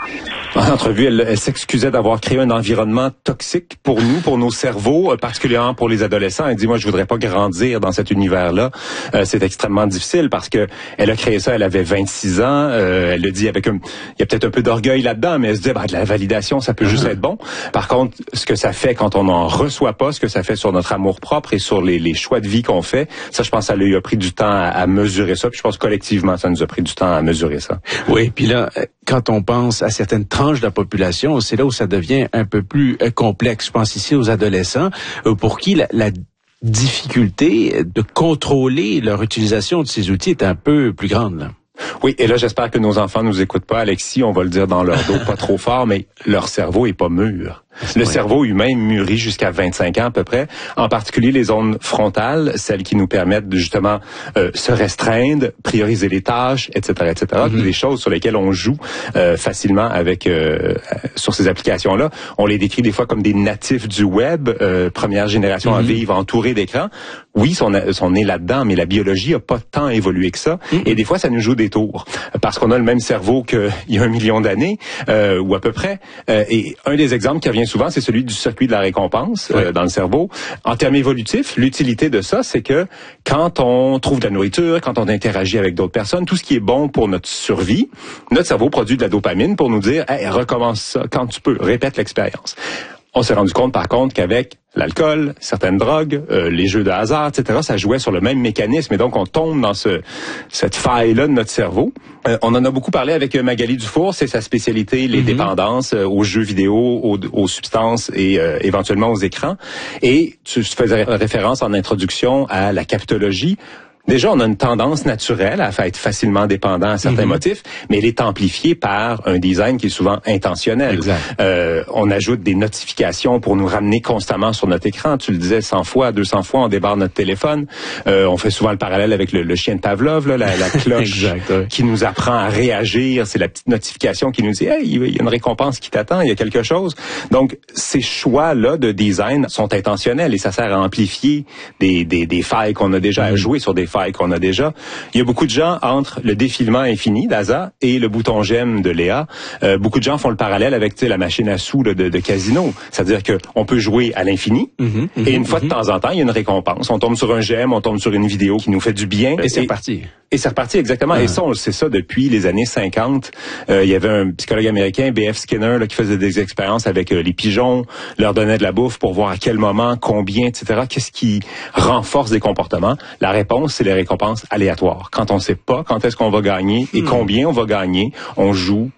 En entrevue, elle s'excusait d'avoir créé un environnement toxique pour nous, pour nos cerveaux, particulièrement pour les adolescents. Elle dit, moi, je voudrais pas grandir dans cet univers-là. C'est extrêmement difficile parce que elle a créé ça, elle avait 26 ans. Elle le dit avec il y a peut-être un peu d'orgueil là-dedans, mais elle se dit, de la validation, ça peut juste être bon. Par contre, ce que ça fait quand on n'en reçoit pas, ce que ça fait sur notre amour-propre et sur les choix de vie qu'on fait, ça, je pense, ça lui a pris du temps à mesurer ça. Puis je pense collectivement, ça nous a pris du temps à mesurer ça. Oui, puis là, quand on pense à certaines tranches de la population, c'est là où ça devient un peu plus complexe. Je pense ici aux adolescents, pour qui la difficulté de contrôler leur utilisation de ces outils est un peu plus grande, là. Oui, et là, j'espère que nos enfants nous écoutent pas, Alexis, on va le dire dans leur dos, pas trop fort, mais leur cerveau est pas mûr. Le cerveau humain mûrit jusqu'à 25 ans à peu près, en particulier les zones frontales, celles qui nous permettent de justement se restreindre, prioriser les tâches, etc., etc. Toutes les choses sur lesquelles on joue facilement avec sur ces applications-là. On les décrit des fois comme des natifs du web, première génération à vivre entourés d'écrans. Oui, on est là-dedans, mais la biologie a pas tant évolué que ça. Et des fois, ça nous joue des tours, parce qu'on a le même cerveau qu'il y a 1 million d'années, ou à peu près. Et un des exemples qui revient souvent, c'est celui du circuit de la récompense dans le cerveau. En termes évolutifs, l'utilité de ça, c'est que quand on trouve de la nourriture, quand on interagit avec d'autres personnes, tout ce qui est bon pour notre survie, notre cerveau produit de la dopamine pour nous dire « Hey, recommence ça quand tu peux, répète l'expérience ». On s'est rendu compte, par contre, qu'avec l'alcool, certaines drogues, les jeux de hasard, etc., ça jouait sur le même mécanisme. Et donc, on tombe dans cette faille-là de notre cerveau. On en a beaucoup parlé avec Magali Dufour. C'est sa spécialité, les dépendances aux jeux vidéo, aux substances et éventuellement aux écrans. Et tu faisais référence en introduction à la captologie. Déjà, on a une tendance naturelle à être facilement dépendant à certains motifs, mais elle est amplifiée par un design qui est souvent intentionnel. On ajoute des notifications pour nous ramener constamment sur notre écran. Tu le disais 100 fois, 200 fois, on débarre notre téléphone. On fait souvent le parallèle avec le chien de Pavlov, là, la cloche qui nous apprend à réagir. C'est la petite notification qui nous dit « Hey, il y a une récompense qui t'attend, il y a quelque chose ». Donc, ces choix-là de design sont intentionnels et ça sert à amplifier des failles qu'on a déjà à jouer sur des failles qu'on a déjà. Il y a beaucoup de gens entre le défilement infini d'Asa et le bouton j'aime de Léa. Beaucoup de gens font le parallèle avec la machine à sous de casino. C'est-à-dire que on peut jouer à l'infini et une fois de temps en temps, il y a une récompense. On tombe sur un j'aime, on tombe sur une vidéo qui nous fait du bien. Et c'est reparti. Et c'est reparti, exactement. Et ça, on le sait ça depuis les années 50. Il y avait un psychologue américain, B.F. Skinner, là, qui faisait des expériences avec les pigeons, leur donnait de la bouffe pour voir à quel moment, combien, etc. Qu'est-ce qui renforce des comportements? La réponse, c'est les récompenses aléatoires. Quand on sait pas quand est-ce qu'on va gagner et combien on va gagner, on joue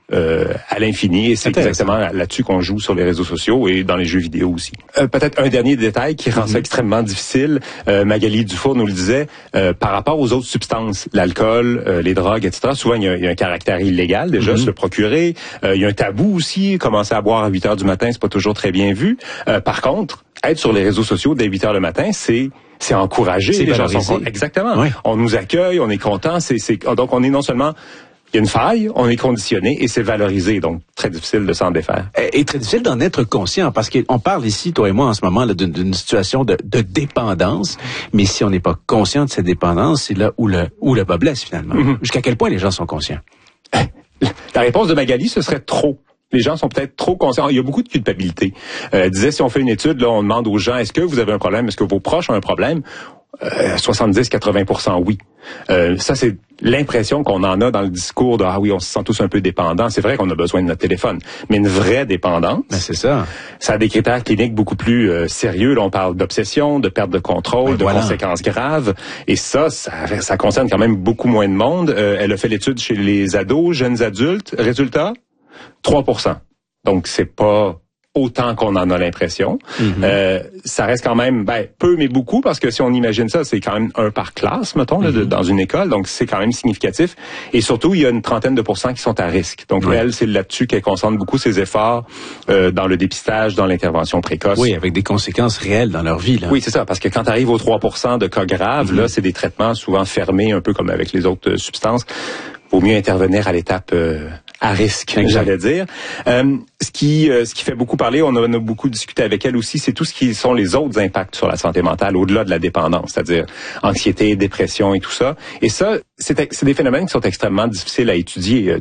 à l'infini. Et c'est exactement là-dessus qu'on joue sur les réseaux sociaux et dans les jeux vidéo aussi. Peut-être un dernier détail qui rend ça extrêmement difficile. Magali Dufour nous le disait, par rapport aux autres substances, l'alcool, les drogues, etc. Souvent, il y a un caractère illégal déjà, se le procurer. Il y a un tabou aussi. Commencer à boire à 8 heures du matin, c'est pas toujours très bien vu. Par contre, être sur les réseaux sociaux dès 8 heures le matin, c'est encouragé. C'est les gens valorisé. sont exactement. Oui. On nous accueille, on est content. Donc, on est non seulement... Il y a une faille, on est conditionné et c'est valorisé, donc très difficile de s'en défaire. Et très difficile d'en être conscient, parce qu'on parle ici, toi et moi, en ce moment, là, d'une situation de dépendance, mais si on n'est pas conscient de cette dépendance, c'est là où le bas blesse, finalement. Jusqu'à quel point les gens sont conscients? La réponse de Magali, ce serait trop. Les gens sont peut-être trop conscients. Il y a beaucoup de culpabilité. Disait, si on fait une étude, là, on demande aux gens, est-ce que vous avez un problème? Est-ce que vos proches ont un problème? 70-80% oui. Ça, c'est l'impression qu'on en a dans le discours de « Ah oui, on se sent tous un peu dépendants ». C'est vrai qu'on a besoin de notre téléphone. Mais une vraie dépendance, c'est ça. Ça a des critères cliniques beaucoup plus sérieux. Là, on parle d'obsession, de perte de contrôle, conséquences graves. Et ça concerne quand même beaucoup moins de monde. Elle a fait l'étude chez les ados, jeunes adultes. Résultat, 3%. Donc, c'est pas autant qu'on en a l'impression. Ça reste quand même peu mais beaucoup, parce que si on imagine ça, c'est quand même 1 par classe, mettons, là, dans une école, donc c'est quand même significatif. Et surtout, il y a une trentaine de % qui sont à risque. Donc elle, c'est là-dessus qu'elle concentre beaucoup ses efforts dans le dépistage, dans l'intervention précoce. Oui, avec des conséquences réelles dans leur vie, là. Oui, c'est ça, parce que quand tu arrives aux 3% de cas graves, là, c'est des traitements souvent fermés, un peu comme avec les autres substances. Vaut mieux intervenir à l'étape à risque, j'allais dire. Ce qui fait beaucoup parler, on a beaucoup discuté avec elle aussi, c'est tout ce qui sont les autres impacts sur la santé mentale, au-delà de la dépendance, c'est-à-dire anxiété, dépression et tout ça. Et ça, c'est des phénomènes qui sont extrêmement difficiles à étudier.